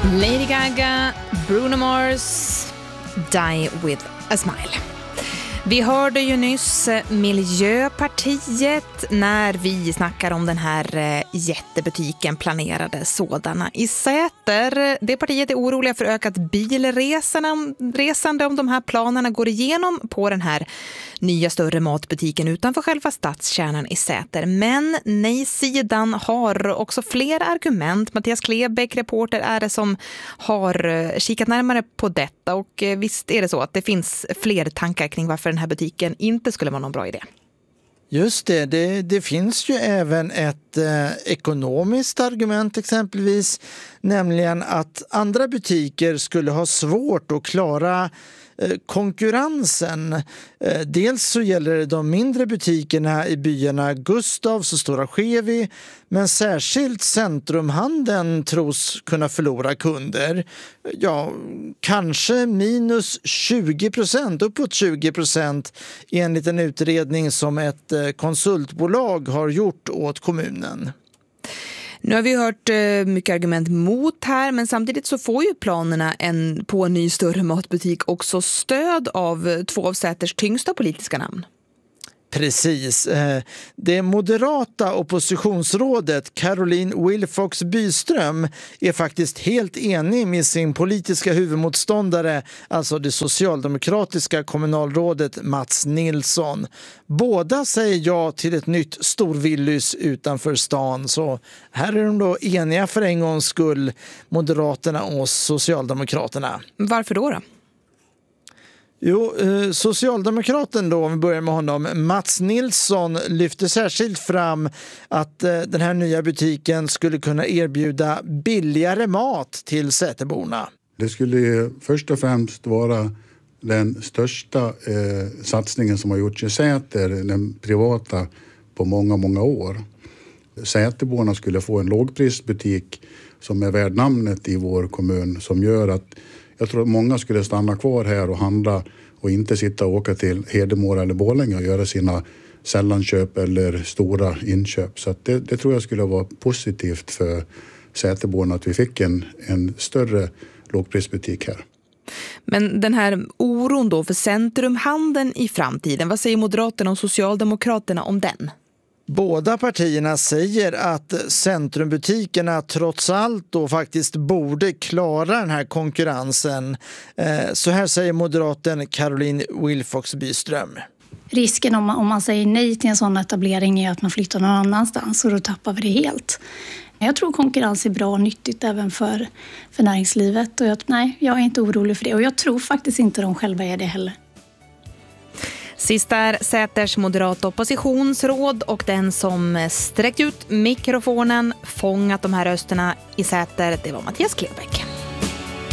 Lady Gaga, Bruno Mars, Die with a Smile. Vi hörde ju nyss Miljöpartiet när vi snackar om den här jättebutiken, planerade sådana i Säter. Det partiet är oroliga för ökat bilresande om de här planerna går igenom på den här nya större matbutiken utanför själva stadskärnan i Säter. Men nej-sidan har också fler argument. Mattias Klebeck, reporter, är det som har kikat närmare på detta. Och visst är det så att det finns fler tankar kring varför den här butiken inte skulle vara någon bra idé. Just det finns ju även ett ekonomiskt argument exempelvis, nämligen att andra butiker skulle ha svårt att klara konkurrensen. Dels så gäller det de mindre butikerna i byarna Gustavs och Stora Skevi, men särskilt centrumhandeln tros kunna förlora kunder. Ja, kanske minus 20%, uppåt 20% enligt en utredning som ett konsultbolag har gjort åt kommunen. Nu har vi hört mycket argument mot här, men samtidigt så får ju planerna på en ny större matbutik också stöd av två av Säters tyngsta politiska namn. Precis. Det moderata oppositionsrådet Caroline Wilfox Byström är faktiskt helt enig med sin politiska huvudmotståndare, alltså det socialdemokratiska kommunalrådet Mats Nilsson. Båda säger ja till ett nytt storvillys utanför stan, så här är de då eniga för en gångs skull, Moderaterna och Socialdemokraterna. Varför då? Jo, Socialdemokraten då, om vi börjar med honom, Mats Nilsson, lyfter särskilt fram att den här nya butiken skulle kunna erbjuda billigare mat till säterborna. Det skulle först och främst vara den största satsningen som har gjorts i Säter, den privata, på många, många år. Säterborna skulle få en lågprisbutik som är värd namnet i vår kommun, som gör att jag tror att många skulle stanna kvar här och handla och inte sitta och åka till Hedemora eller Borlänge och göra sina sällanköp eller stora inköp. Så att det tror jag skulle vara positivt för Säterborna att vi fick en större lågprisbutik här. Men den här oron då för centrumhandeln i framtiden, vad säger Moderaterna och Socialdemokraterna om den? Båda partierna säger att centrumbutikerna trots allt då faktiskt borde klara den här konkurrensen. Så här säger moderaten Caroline Wilfox Byström. Risken om man säger nej till en sån etablering är att man flyttar någon annanstans, och då tappar vi det helt. Jag tror konkurrens är bra och nyttigt även för näringslivet, och jag är inte orolig för det, och jag tror faktiskt inte de själva är det heller. Sist är Säters moderata oppositionsråd, och den som sträckt ut mikrofonen, fångat de här rösterna i Säter, det var Mattias Klebeck.